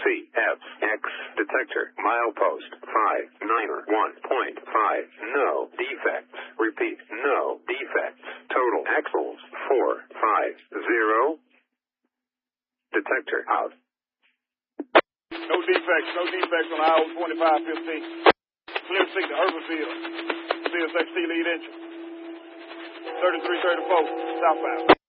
CFX detector. Milepost 591.5. No defects. Repeat, no defects. Total axles 450. Detector out. No defects on I-2515. Clear signal, Urbanville. CSXT lead engine. 3334, southbound.